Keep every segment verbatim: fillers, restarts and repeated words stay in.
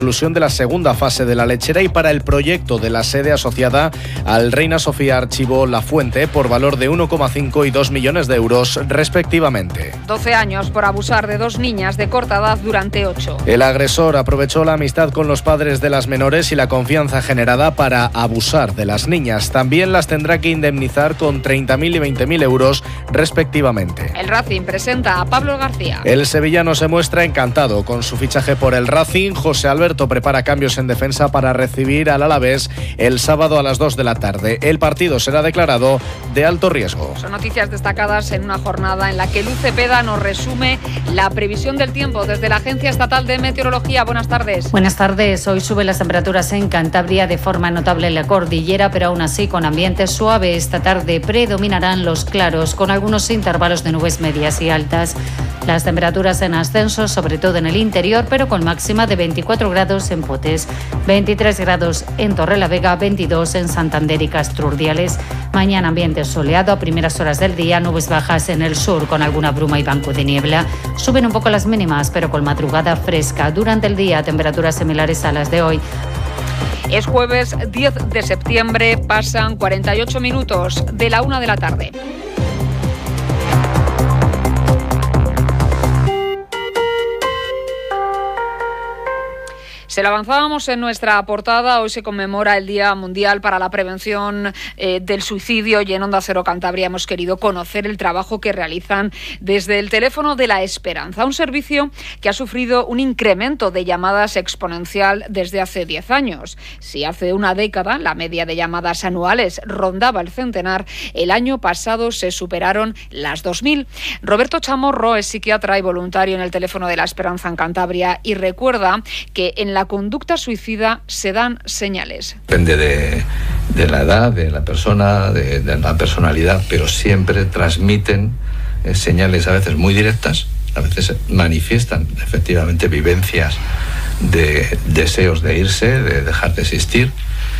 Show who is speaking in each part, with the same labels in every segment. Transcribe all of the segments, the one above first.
Speaker 1: conclusión de la segunda fase de la lechera y para el proyecto de la sede asociada al Reina Sofía Archivo La Fuente por valor de uno coma cinco y dos millones de euros respectivamente.
Speaker 2: doce años por abusar de dos niñas de corta edad durante ocho.
Speaker 1: El agresor aprovechó la amistad con los padres de las menores y la confianza generada para abusar de las niñas. También las tendrá que indemnizar con treinta mil y veinte mil euros respectivamente.
Speaker 2: El Racing presenta a Pablo García.
Speaker 1: El sevillano se muestra encantado con su fichaje por el Racing. José Alberto prepara cambios en defensa para recibir al Alavés el sábado a las dos de la tarde. El partido será declarado de alto riesgo.
Speaker 2: Son noticias destacadas en una jornada en la que Luz Cepeda nos resume la previsión del tiempo desde la Agencia Estatal de Meteorología. Buenas tardes.
Speaker 3: Buenas tardes. Hoy suben las temperaturas en Cantabria de forma notable en la cordillera, pero aún así con ambiente suave. Esta tarde predominarán los claros con algunos intervalos de nubes medias y altas. Las temperaturas en ascenso, sobre todo en el interior, pero con máxima de veinticuatro grados en Potes, veintitrés grados en Torrelavega, veintidós en Santander y Castrurdiales. Mañana ambiente soleado a primeras horas del día, nubes bajas en el sur con alguna bruma y banco de niebla. Suben un poco las mínimas, pero con madrugada fresca. Durante el día, temperaturas similares a las de hoy.
Speaker 2: Es jueves diez de septiembre, pasan cuarenta y ocho minutos de la una de la tarde. Se lo avanzábamos en nuestra portada. Hoy se conmemora el Día Mundial para la Prevención eh, del Suicidio y en Onda Cero Cantabria hemos querido conocer el trabajo que realizan desde el teléfono de la Esperanza, un servicio que ha sufrido un incremento de llamadas exponencial desde hace diez años. Si hace una década la media de llamadas anuales rondaba el centenar, el año pasado se superaron las dos mil. Roberto Chamorro es psiquiatra y voluntario en el teléfono de la Esperanza en Cantabria y recuerda que en la La conducta suicida se dan señales.
Speaker 4: Depende de, de la edad, de la persona, de, de la personalidad, pero siempre transmiten eh, señales a veces muy directas, a veces manifiestan efectivamente vivencias de deseos de irse, de dejar de existir,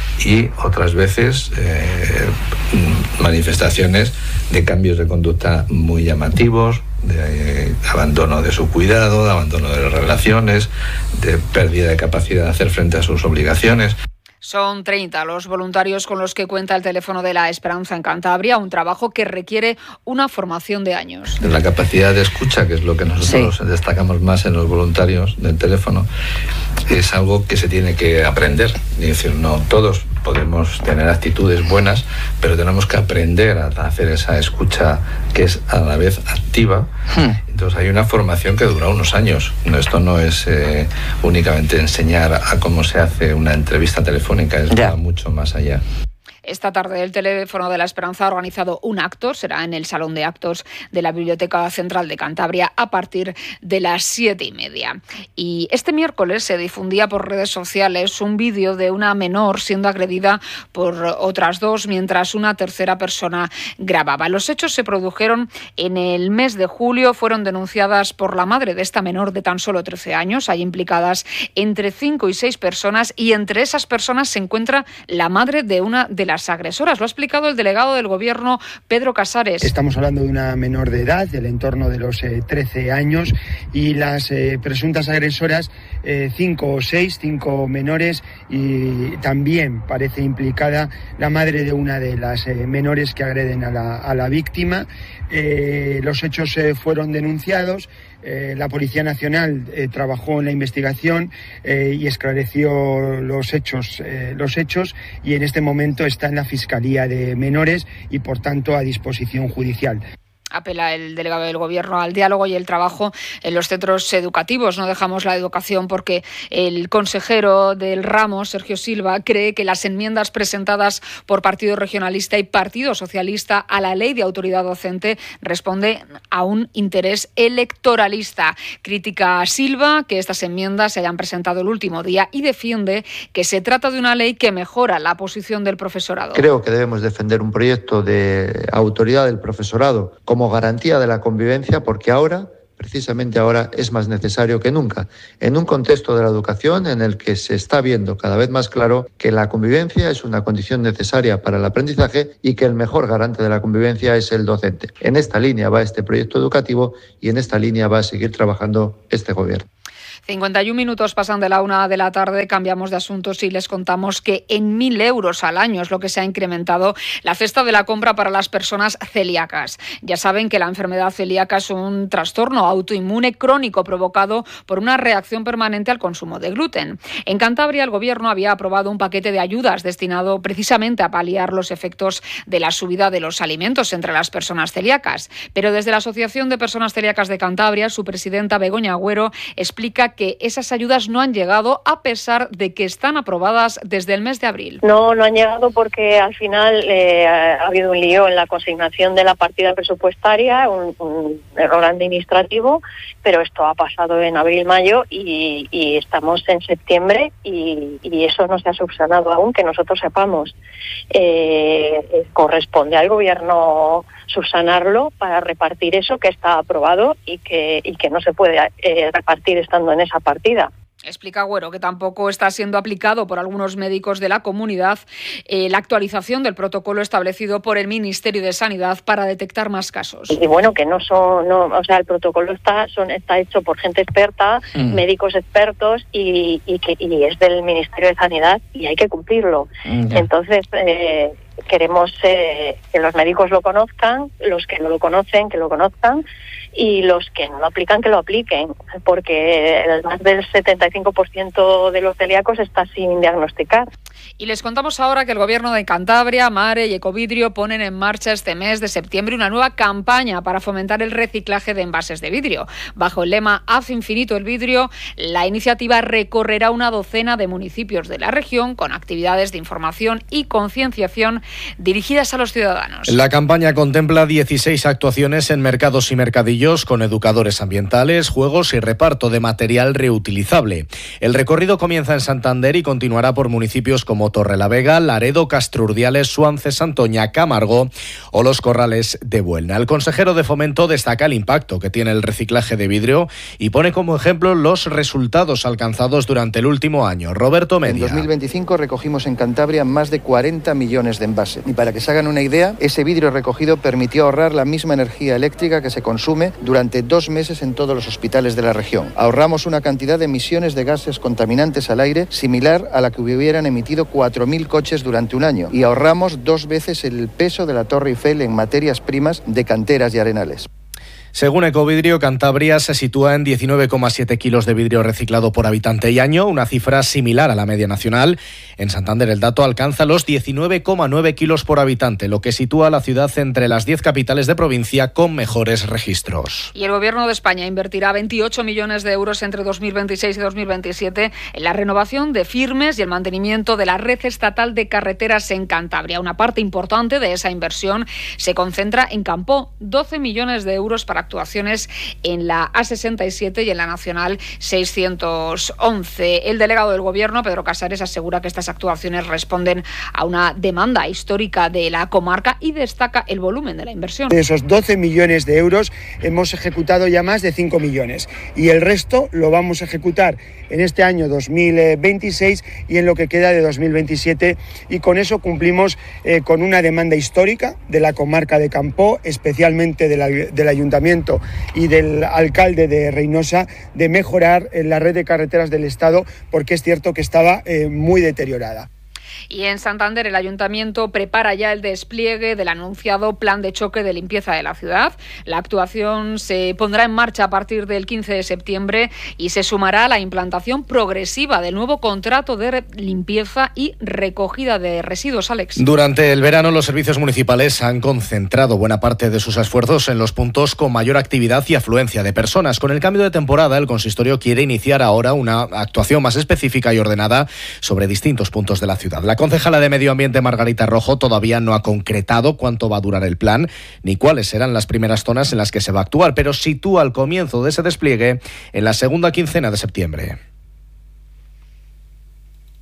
Speaker 4: y otras veces eh, manifestaciones de cambios de conducta muy llamativos, de eh, abandono de su cuidado, de abandono de las relaciones, de pérdida de capacidad de hacer frente a sus obligaciones.
Speaker 2: Son treinta los voluntarios con los que cuenta el teléfono de la Esperanza en Cantabria, un trabajo que requiere una formación de años.
Speaker 4: La capacidad de escucha, que es lo que nosotros sí. destacamos más en los voluntarios del teléfono, es algo que se tiene que aprender. Es decir, no todos podemos tener actitudes buenas, pero tenemos que aprender a hacer esa escucha que es a la vez activa. Hmm. Entonces hay una formación que dura unos años. Esto no es eh, únicamente enseñar a cómo se hace una entrevista telefónica, es yeah. mucho más allá.
Speaker 2: Esta tarde el teléfono de la Esperanza ha organizado un acto, será en el Salón de Actos de la Biblioteca Central de Cantabria a partir de las siete y media. Y este miércoles se difundía por redes sociales un vídeo de una menor siendo agredida por otras dos mientras una tercera persona grababa. Los hechos se produjeron en el mes de julio, fueron denunciadas por la madre de esta menor de tan solo trece años. Hay implicadas entre cinco y seis personas y entre esas personas se encuentra la madre de una de las agresoras. Lo ha explicado el delegado del Gobierno, Pedro Casares.
Speaker 5: Estamos hablando de una menor de edad, del entorno de los eh, trece años, y las eh, presuntas agresoras, eh, cinco o seis, cinco menores, y también parece implicada la madre de una de las eh, menores que agreden a la, a la víctima. Eh, los hechos eh, fueron denunciados. Eh, la Policía Nacional eh, trabajó en la investigación eh, y esclareció los hechos, eh, los hechos y en este momento está en la Fiscalía de Menores y por tanto a disposición judicial.
Speaker 2: Apela el delegado del Gobierno al diálogo y el trabajo en los centros educativos. No dejamos la educación porque el consejero del ramo, Sergio Silva, cree que las enmiendas presentadas por Partido Regionalista y Partido Socialista a la Ley de Autoridad Docente responden a un interés electoralista. Critica a Silva que estas enmiendas se hayan presentado el último día y defiende que se trata de una ley que mejora la posición del profesorado.
Speaker 6: Creo que debemos defender un proyecto de autoridad del profesorado como como garantía de la convivencia, porque ahora, precisamente ahora, es más necesario que nunca, en un contexto de la educación en el que se está viendo cada vez más claro que la convivencia es una condición necesaria para el aprendizaje y que el mejor garante de la convivencia es el docente. En esta línea va este proyecto educativo y en esta línea va a seguir trabajando este Gobierno.
Speaker 2: cincuenta y un minutos pasan de la una de la tarde, cambiamos de asuntos y les contamos que en mil euros al año es lo que se ha incrementado la cesta de la compra para las personas celíacas. Ya saben que la enfermedad celíaca es un trastorno autoinmune crónico provocado por una reacción permanente al consumo de gluten. En Cantabria, el Gobierno había aprobado un paquete de ayudas destinado precisamente a paliar los efectos de la subida de los alimentos entre las personas celíacas. Pero desde la Asociación de Personas Celíacas de Cantabria, su presidenta Begoña Agüero explica que esas ayudas no han llegado a pesar de que están aprobadas desde el mes de abril.
Speaker 7: No, no han llegado porque al final eh, ha habido un lío en la consignación de la partida presupuestaria, un, un error administrativo, pero esto ha pasado en abril-mayo y, y estamos en septiembre y, y eso no se ha subsanado aún, que nosotros sepamos. Eh, corresponde al Gobierno subsanarlo para repartir eso que está aprobado y que, y que no se puede eh, repartir estando en esa partida.
Speaker 2: Explica Agüero que tampoco está siendo aplicado por algunos médicos de la comunidad eh, la actualización del protocolo establecido por el Ministerio de Sanidad para detectar más casos.
Speaker 7: Y bueno, que no son, no, o sea, el protocolo está son, está hecho por gente experta, mm. médicos expertos y, y que y es del Ministerio de Sanidad y hay que cumplirlo. Mm, Entonces eh, queremos eh, que los médicos lo conozcan, los que no lo conocen que lo conozcan y los que no lo aplican que lo apliquen, porque más del setenta y cinco por ciento de los celíacos está sin diagnosticar.
Speaker 2: Y les contamos ahora que el Gobierno de Cantabria, Mare y Ecovidrio ponen en marcha este mes de septiembre una nueva campaña para fomentar el reciclaje de envases de vidrio. Bajo el lema Haz infinito el vidrio, la iniciativa recorrerá una docena de municipios de la región con actividades de información y concienciación dirigidas a los ciudadanos.
Speaker 1: La campaña contempla dieciséis actuaciones en mercados y mercadillos con educadores ambientales, juegos y reparto de material reutilizable. El recorrido comienza en Santander y continuará por municipios como Torrelavega, Laredo, Castrurdiales, Suances, Santoña, Camargo o Los Corrales de Buelna. El consejero de Fomento destaca el impacto que tiene el reciclaje de vidrio y pone como ejemplo los resultados alcanzados durante el último año. Roberto Media.
Speaker 8: En dos mil veinticinco recogimos en Cantabria más de cuarenta millones de envases. Y para que se hagan una idea, ese vidrio recogido permitió ahorrar la misma energía eléctrica que se consume durante dos meses en todos los hospitales de la región. Ahorramos una cantidad de emisiones de gases contaminantes al aire similar a la que hubieran emitido cuatro mil coches durante un año y ahorramos dos veces el peso de la Torre Eiffel en materias primas de canteras y arenales.
Speaker 1: Según Ecovidrio, Cantabria se sitúa en diecinueve coma siete kilos de vidrio reciclado por habitante y año, una cifra similar a la media nacional. En Santander el dato alcanza los diecinueve coma nueve kilos por habitante, lo que sitúa a la ciudad entre las diez capitales de provincia con mejores registros.
Speaker 2: Y el Gobierno de España invertirá veintiocho millones de euros entre dos mil veintiséis y dos mil veintisiete en la renovación de firmes y el mantenimiento de la red estatal de carreteras en Cantabria. Una parte importante de esa inversión se concentra en Campó, doce millones de euros para actuaciones en la A sesenta y siete y en la Nacional seiscientos once. El delegado del Gobierno, Pedro Casares, asegura que estas actuaciones responden a una demanda histórica de la comarca y destaca el volumen de la inversión.
Speaker 5: De esos doce millones de euros hemos ejecutado ya más de cinco millones y el resto lo vamos a ejecutar en este año dos mil veintiséis y en lo que queda de dos mil veintisiete y con eso cumplimos eh, con una demanda histórica de la comarca de Campó, especialmente de la, del Ayuntamiento y del alcalde de Reynosa, de mejorar la red de carreteras del Estado porque es cierto que estaba eh, muy deteriorada.
Speaker 2: Y en Santander el Ayuntamiento prepara ya el despliegue del anunciado plan de choque de limpieza de la ciudad. La actuación se pondrá en marcha a partir del quince de septiembre y se sumará a la implantación progresiva del nuevo contrato de limpieza y recogida de residuos. Alex.
Speaker 1: Durante el verano los servicios municipales han concentrado buena parte de sus esfuerzos en los puntos con mayor actividad y afluencia de personas. Con el cambio de temporada, el consistorio quiere iniciar ahora una actuación más específica y ordenada sobre distintos puntos de la ciudad. La concejala de Medio Ambiente, Margarita Rojo, todavía no ha concretado cuánto va a durar el plan ni cuáles serán las primeras zonas en las que se va a actuar, pero sitúa el comienzo de ese despliegue en la segunda quincena de septiembre.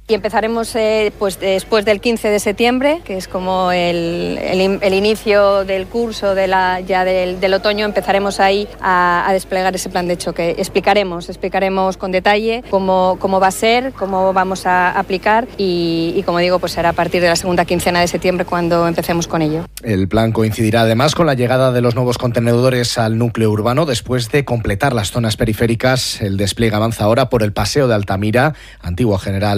Speaker 9: y empezaremos eh, pues después del quince de septiembre, que es como el, el, el inicio del curso de la, ya del, del otoño, empezaremos ahí a, a desplegar ese plan de choque. Explicaremos, explicaremos con detalle cómo, cómo va a ser, cómo vamos a aplicar y, y como digo, pues será a partir de la segunda quincena de septiembre cuando empecemos con ello.
Speaker 1: El plan coincidirá además con la llegada de los nuevos contenedores al núcleo urbano. Después de completar las zonas periféricas, el despliegue avanza ahora por el Paseo de Altamira, Antigua General